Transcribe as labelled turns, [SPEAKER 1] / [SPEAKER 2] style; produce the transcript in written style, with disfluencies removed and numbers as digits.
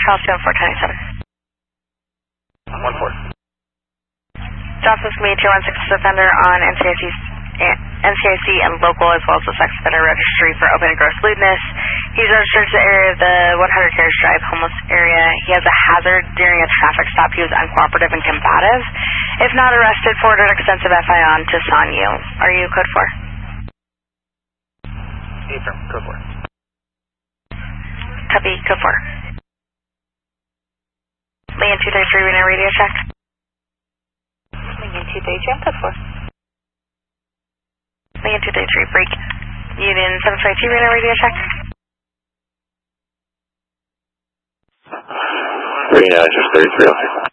[SPEAKER 1] Charleston 427.
[SPEAKER 2] 1-4.
[SPEAKER 1] Johnson's me 216 offender on NCIC and local, as well as the sex offender registry for open and gross lewdness. He's registered to the area of the 100 Carriage Drive homeless area. He has a hazard during a traffic stop. He was uncooperative and combative. If not arrested, forwarded extensive FI on to Sanyu. Are you code 4?
[SPEAKER 2] Affirm, code 4.
[SPEAKER 1] Copy, code 4. Leon 233, Reno radio check. Leon 233, I'm code 4. Leon 233, break. Union 752, Reno radio check.
[SPEAKER 3] Reno, just 33.